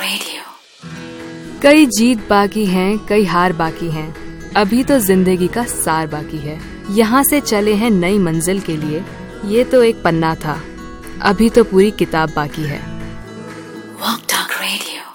Radio। कई जीत बाकी हैं, कई हार बाकी हैं, अभी तो जिंदगी का सार बाकी है। यहाँ से चले हैं नई मंजिल के लिए, ये तो एक पन्ना था, अभी तो पूरी किताब बाकी है।